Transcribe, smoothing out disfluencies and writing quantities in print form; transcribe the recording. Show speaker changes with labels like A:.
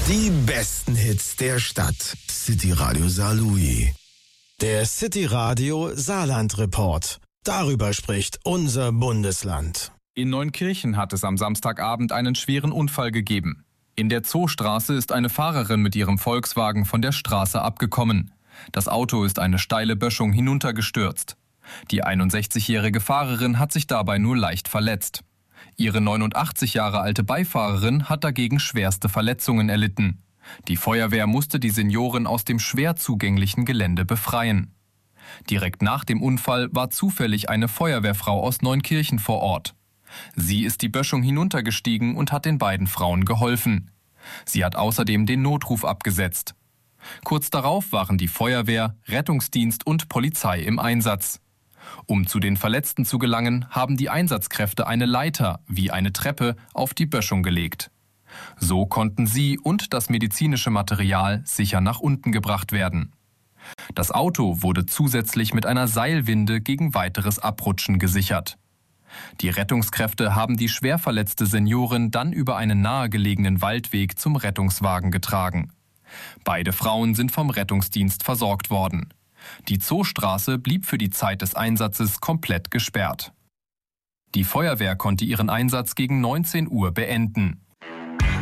A: Die besten Hits der Stadt. City Radio Saarlouis. Der City Radio Saarland Report. Darüber spricht unser Bundesland.
B: In Neunkirchen hat es am Samstagabend einen schweren Unfall gegeben. In der Zoostraße ist eine Fahrerin mit ihrem Volkswagen von der Straße abgekommen. Das Auto ist eine steile Böschung hinuntergestürzt. Die 61-jährige Fahrerin hat sich dabei nur leicht verletzt. Ihre 89 Jahre alte Beifahrerin hat dagegen schwerste Verletzungen erlitten. Die Feuerwehr musste die Seniorin aus dem schwer zugänglichen Gelände befreien. Direkt nach dem Unfall war zufällig eine Feuerwehrfrau aus Neunkirchen vor Ort. Sie ist die Böschung hinuntergestiegen und hat den beiden Frauen geholfen. Sie hat außerdem den Notruf abgesetzt. Kurz darauf waren die Feuerwehr, Rettungsdienst und Polizei im Einsatz. Um zu den Verletzten zu gelangen, haben die Einsatzkräfte eine Leiter, wie eine Treppe, auf die Böschung gelegt. So konnten sie und das medizinische Material sicher nach unten gebracht werden. Das Auto wurde zusätzlich mit einer Seilwinde gegen weiteres Abrutschen gesichert. Die Rettungskräfte haben die schwer verletzte Seniorin dann über einen nahegelegenen Waldweg zum Rettungswagen getragen. Beide Frauen sind vom Rettungsdienst versorgt worden. Die Zoostraße blieb für die Zeit des Einsatzes komplett gesperrt. Die Feuerwehr konnte ihren Einsatz gegen 19 Uhr beenden.